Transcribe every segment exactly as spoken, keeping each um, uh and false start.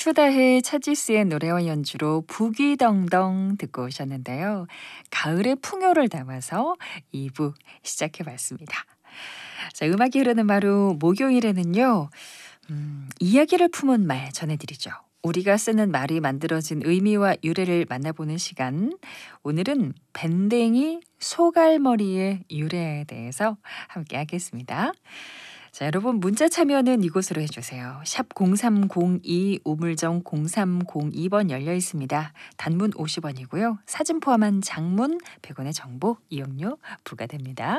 추다해 차지스의 노래와 연주로 부기덩덩 듣고 오셨는데요. 가을의 풍요를 담아서 이 부 시작해봤습니다. 자, 음악이 흐르는 바로 목요일에는요. 음, 이야기를 품은 말 전해드리죠. 우리가 쓰는 말이 만들어진 의미와 유래를 만나보는 시간. 오늘은 밴댕이 소갈머리의 유래에 대해서 함께 하겠습니다. 자, 여러분 문자 참여는 이곳으로 해주세요. 샵 공삼공이 우물정 공삼공이 번 열려 있습니다. 단문 오십 원이고요. 사진 포함한 장문 백 원의 정보 이용료 부과됩니다.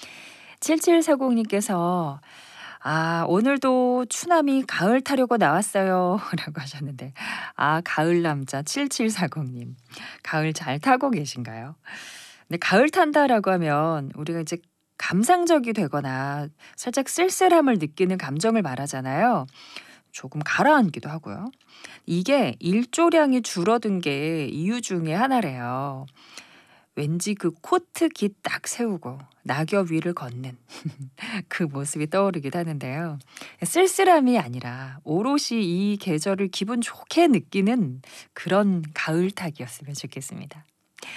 칠칠사공님께서 아, 오늘도 추남이 가을 타려고 나왔어요. 라고 하셨는데, 아, 가을 남자 칠칠사공님. 가을 잘 타고 계신가요? 근데 가을 탄다라고 하면 우리가 이제 감상적이 되거나 살짝 쓸쓸함을 느끼는 감정을 말하잖아요. 조금 가라앉기도 하고요. 이게 일조량이 줄어든 게 이유 중에 하나래요. 왠지 그 코트 깃 딱 세우고 낙엽 위를 걷는 그 모습이 떠오르기도 하는데요. 쓸쓸함이 아니라 오롯이 이 계절을 기분 좋게 느끼는 그런 가을탁이었으면 좋겠습니다.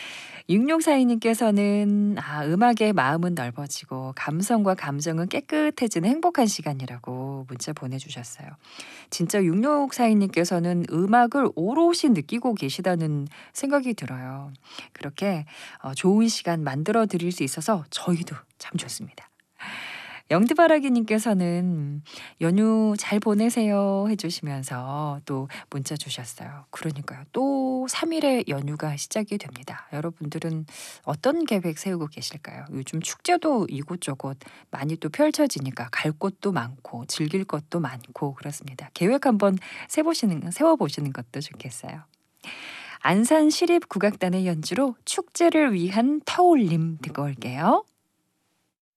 육육사이님께서는 아, 음악의 마음은 넓어지고 감성과 감정은 깨끗해지는 행복한 시간이라고 문자 보내주셨어요. 진짜 육육사이님께서는 음악을 오롯이 느끼고 계시다는 생각이 들어요. 그렇게 어, 좋은 시간 만들어 드릴 수 있어서 저희도 참 좋습니다. 영드바라기님께서는 연휴 잘 보내세요 해주시면서 또 문자 주셨어요. 그러니까요. 또 삼 일의 연휴가 시작이 됩니다. 여러분들은 어떤 계획 세우고 계실까요? 요즘 축제도 이곳저곳 많이 또 펼쳐지니까 갈 곳도 많고 즐길 것도 많고 그렇습니다. 계획 한번 세보시는, 세워보시는 것도 좋겠어요. 안산 시립국악단의 연주로 축제를 위한 터올림 듣고 올게요.